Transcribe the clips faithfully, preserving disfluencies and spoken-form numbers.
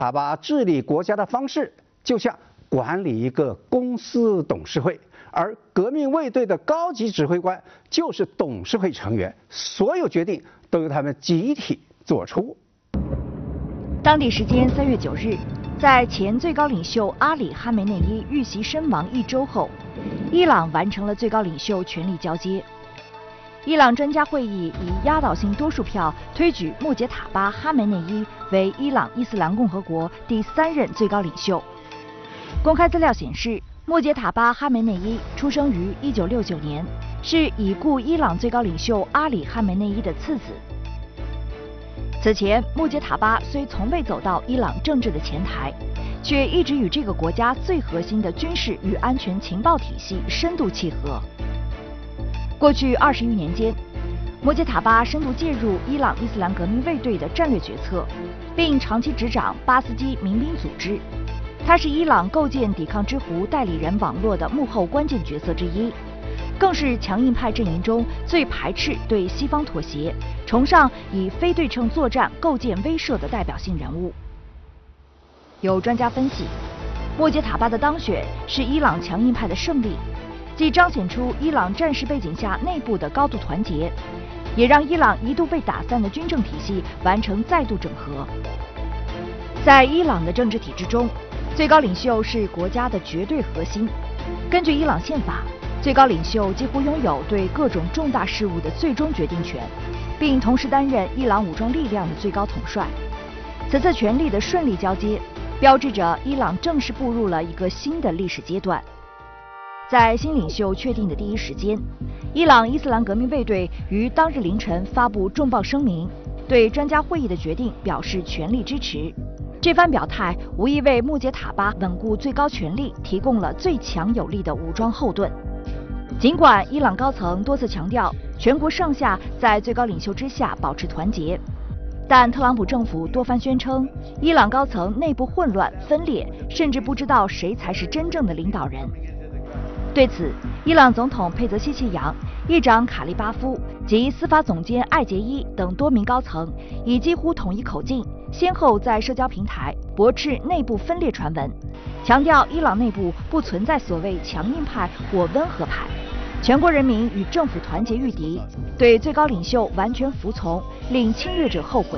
塔巴治理国家的方式就像管理一个公司董事会，而革命卫队的高级指挥官就是董事会成员，所有决定都由他们集体做出。 当地时间三月九日，在前最高领袖阿里·哈梅内伊遇袭身亡一周后，伊朗完成了最高领袖权力交接。伊朗专家会议以压倒性多数票推举穆杰塔巴·哈梅内伊为伊朗伊斯兰共和国第三任最高领袖。公开资料显示，穆杰塔巴·哈梅内伊出生于一九六九年，是已故伊朗最高领袖阿里·哈梅内伊的次子。此前，穆杰塔巴虽从未走到伊朗政治的前台，却一直与这个国家最核心的军事与安全情报体系深度契合。过去二十余年间，穆杰塔巴深度介入伊朗伊斯兰革命卫队的战略决策，并长期执掌巴斯基民兵组织。他是伊朗构建抵抗之湖代理人网络的幕后关键角色之一，更是强硬派阵营中最排斥对西方妥协、崇尚以非对称作战构建威慑的代表性人物。有专家分析，穆杰塔巴的当选是伊朗强硬派的胜利，既彰显出伊朗战时背景下内部的高度团结，也让伊朗一度被打散的军政体系完成再度整合。在伊朗的政治体制中，最高领袖是国家的绝对核心。根据伊朗宪法，最高领袖几乎拥有对各种重大事务的最终决定权，并同时担任伊朗武装力量的最高统帅。此次权力的顺利交接，标志着伊朗正式步入了一个新的历史阶段。在新领袖确定的第一时间，伊朗伊斯兰革命卫队于当日凌晨发布重磅声明，对专家会议的决定表示全力支持。这番表态无疑为穆杰塔巴稳固最高权力提供了最强有力的武装后盾。尽管伊朗高层多次强调全国上下在最高领袖之下保持团结，但特朗普政府多番宣称伊朗高层内部混乱分裂，甚至不知道谁才是真正的领导人。对此，伊朗总统佩泽希奇扬、议长卡利巴夫及司法总监艾杰伊等多名高层以几乎统一口径，先后在社交平台驳斥内部分裂传闻，强调伊朗内部不存在所谓强硬派或温和派，全国人民与政府团结御敌，对最高领袖完全服从，令侵略者后悔。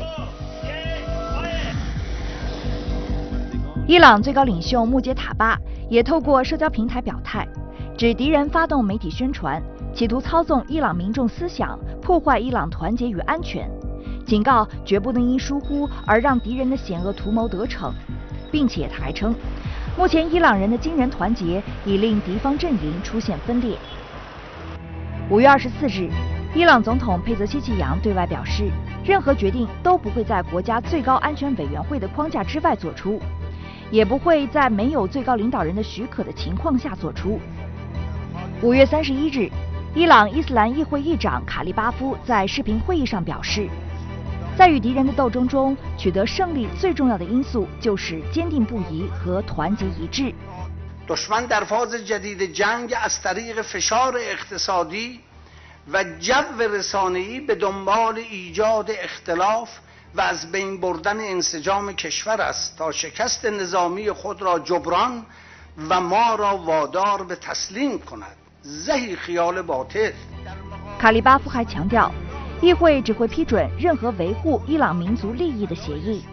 伊朗最高领袖穆杰塔巴也透过社交平台表态，指敌人发动媒体宣传，企图操纵伊朗民众思想，破坏伊朗团结与安全，警告绝不能因疏忽而让敌人的险恶图谋得逞，并且他还称，目前伊朗人的惊人团结已令敌方阵营出现分裂。五月二十四日，伊朗总统佩泽希奇扬对外表示，任何决定都不会在国家最高安全委员会的框架之外做出，也不会在没有最高领导人的许可的情况下做出。五月三十一日，伊朗伊斯兰议会议长卡利巴夫在视频会议上表示，在与敌人的斗争中取得胜利最重要的因素就是坚定不移和团结一致。 دشمن در فاز جدید جنگ از طریق فشار اقتصادی و جو رسانه‌ای به دنبال ایجاد اختلاف و از بین بردن انسجام کشور است تا شکست نظامی خود را جبران و ما را وادار به تسلیم کند. زهی خیال باطل. 卡利巴夫还强调，议会只会批准任何维护伊朗民族利益的协议。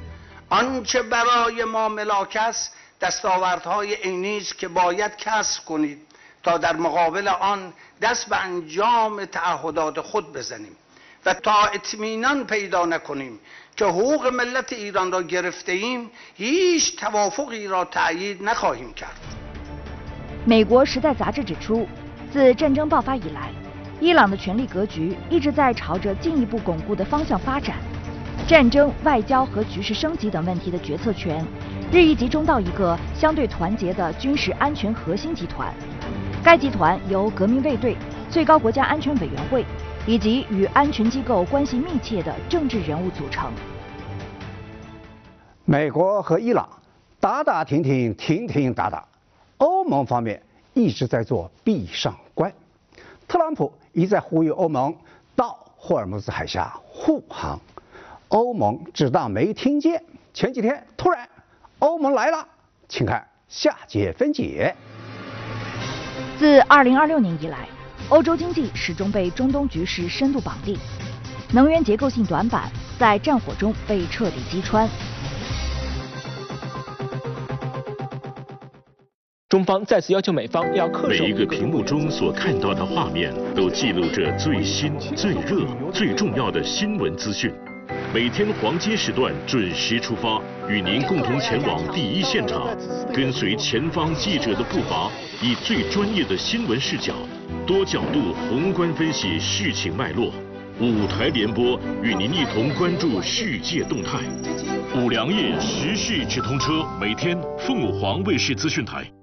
آنچه برای ما ملاک است دستاوردهای عینی است که باید کسب کنید تا در مقابل آن دست به انجام تعهدات خود بزنیم و تا اطمینان پیدا نکنیم که حقوق ملت ایران را گرفته ایم هیچ توافقی را تأیید نخواهیم کرد. 美国《时代》杂志指出，自战争爆发以来，伊朗的权力格局一直在朝着进一步巩固的方向发展，战争、外交和局势升级等问题的决策权日益集中到一个相对团结的军事安全核心集团。该集团由革命卫队、最高国家安全委员会以及与安全机构关系密切的政治人物组成。 美国和伊朗打打停停，停停打打，欧盟方面一直在做闭上关。特朗普一再呼吁欧盟到霍尔木兹海峡护航， 欧盟只当没听见。前几天突然欧盟来了，请看下节分解。 自二零二六年以来，欧洲经济始终被中东局势深度绑定，能源结构性短板在战火中被彻底击穿。 中方再次要求美方要恪守。 每一个屏幕中所看到的画面，都记录着最新、最热、最重要的新闻资讯。每天黄金时段准时出发，与您共同前往第一现场，跟随前方记者的步伐，以最专业的新闻视角，多角度宏观分析事情脉络。五台联播与您一同关注世界动态。五粮液时事直通车，每天凤凰卫视资讯台。